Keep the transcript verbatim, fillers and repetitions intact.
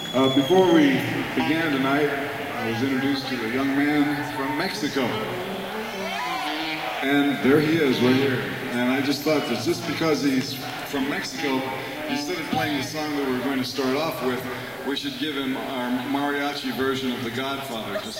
Uh, before we began tonight, I was introduced to a young man from Mexico. And there he is, right here. And I just thought that just because he's from Mexico, instead of playing the song that we're going to start off with, we should give him our mariachi version of The Godfather. Just